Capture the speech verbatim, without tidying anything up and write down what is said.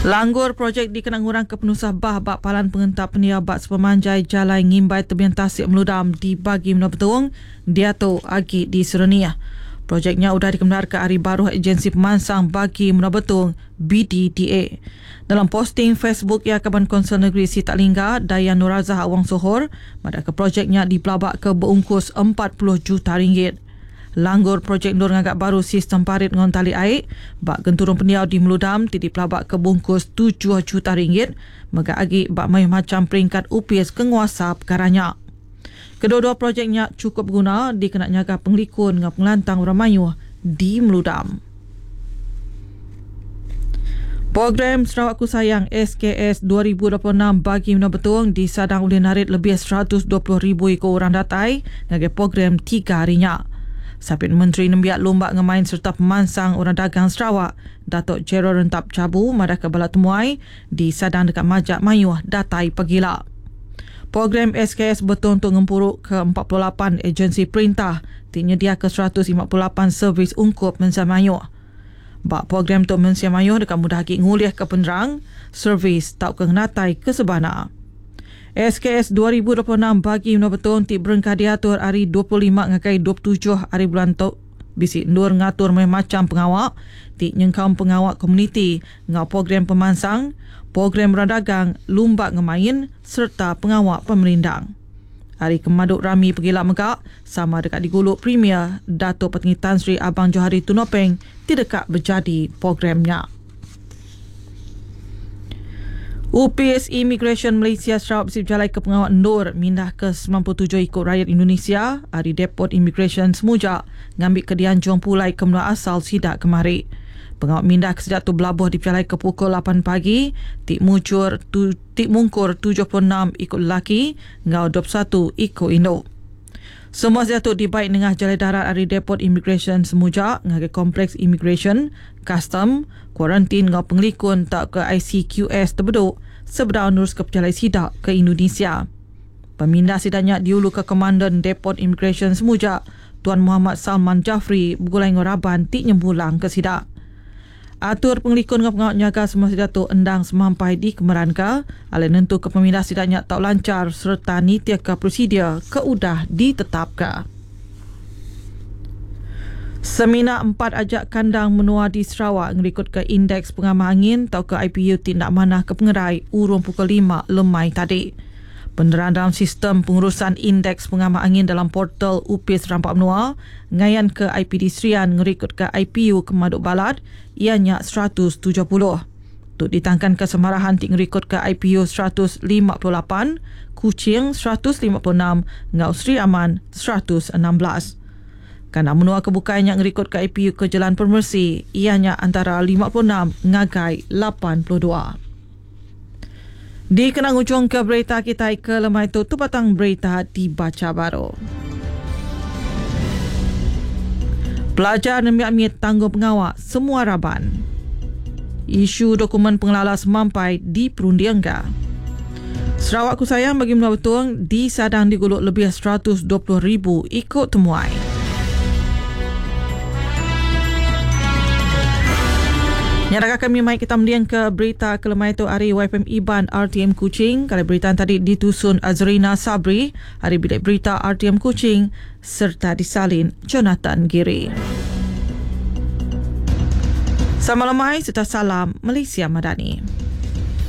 Langgur projek dikenang orang ke penusah bah bak palan pengentap peniabat sepemanjai jalan ngimbai tebian tasik meludam di bagi Menua Betuong Diato Agi di Serenia. Projeknya sudah dikebenar ke Hari Baru Agensi Pemansang bagi Menua Betuong B D D A. Dalam posting Facebook ia Kaban Konsel Negeri Sitalingga Dayan Nurazah Awang Sohor, madaka projeknya dipelabak ke berungkus empat puluh juta ringgit. Langgur projek Nur Ngagak Baru sistem parit ngon tali air bak genturung peniau di Meludam tidi pelabak ke bungkus tujuh juta ringgit mega agi bak mai macam peringkat U P S kenguasa perkaranya. Kedua-dua projeknya cukup guna dikenak nyaga penglikun dengan pengelantang orang Mayuh di Meludam. Program Sarawakku Sayang S K S dua ribu dua puluh enam bagi Menua Betuong disadang oleh narit lebih seratus dua puluh ribu ekor orang datai dengan program tiga harinya. Sabit Menteri Nembiak Lombak Ngemain serta Pemansang Orang Dagang Sarawak Datuk Gerald Rentap Cabu madaka bala temuai di sadang dekat Majak Mayuh datai pagila. Program S K S betul untuk ngempuruk ke empat puluh lapan agensi perintah tinyedia ke seratus lima puluh lapan servis ungkup Mensia Mayuh. Bak program untuk Mensia Mayuh dekat mudah haki nguliah ke penerang servis tak ke natai ke sebana. S K S dua ribu dua puluh enam bagi Menua Betuong ti berengkah diatur hari dua puluh lima ngakai dua puluh tujuh hari bulan tu bisi nur ngatur macam pengawak ti nyengkau pengawak komuniti ngau program pemansang, program berdagang, lumbak ngemain serta pengawak pemerindang. Hari Kemaduk Rami Pegilak Megak sama dekat di Guluk Premier Datuk Petinggi Tan Sri Abang Johari Tunopeng ti dekat berjadi programnya. U P S Immigration Malaysia Sarawak bersih berjalai ke pengawal Nur mindah ke sembilan puluh tujuh ikut rakyat Indonesia hari Depot Immigration Semujak ngambil ke Dianjung Pulai ke menua asal sidak kemari. Pengawal mindah ke sidak tu belabuh diperjalai ke pukul lapan pagi, tik mucur tu, tik mungkur tujuh puluh enam ikut lelaki, ngau dua puluh satu ikut Indo. Semua sidak tu dibaik dengan jalai darat hari Depot Immigration Semujak ngagai kompleks immigration, custom, kuarantin ngau penglikun tak ke I C Q S terbeduk sebedar nurus ke pejalai sidak ke Indonesia. Pemindah sidaknya diulu ke Komandan Depot Immigration Semujak, Tuan Muhammad Salman Jafri bergulai ngoraban tik nyembulang ke sidak. Atur penglikun dengan pengawal nyaga semua sidak tu endang semampai di Kemeranka, alih nentu ke pemindah sidaknya tak lancar serta nitia ke prosedur ke udah ditetapkan. Semina empat ajak kandang menua di Sarawak ngerikut ke indeks pengamah angin atau ke I P U tindak manah ke pengerai urung pukul lima lemai tadi. Peneran dalam sistem pengurusan indeks pengamah angin dalam portal U P S Rampak Menua ngayan ke I P D Serian ngerikut ke I P U Kemaduk Balad ianya seratus tujuh puluh. Untuk ditangkan kesemarahan tik ngerikut ke I P U seratus lima puluh lapan, Kuching seratus lima puluh enam, Ngau Sri Aman seratus enam belas. Kerana menua kebukaan yang ngerikut ke I P U ke Jalan Permersi ianya antara lima puluh enam ngagai lapan puluh dua. Di kenang ujung ke berita kita ke lemah itu tu batang berita dibaca baru. Pelajar nemiak-miat tanggung pengawak semua raban. Isu dokumen pengelala semampai di Perundiangga. Sarawakku Sayang bagi Menua Betuong disadang diguluk lebih seratus dua puluh ribu ikut temuai. Nyadakah kami mai kita mendiang ke berita kelemah itu hari Y F M Iban R T M Kuching. Kali berita tadi ditusun Azrina Sabri, hari bilik berita R T M Kuching serta disalin Jonathan Giri. Selamat lemai serta salam Malaysia Madani.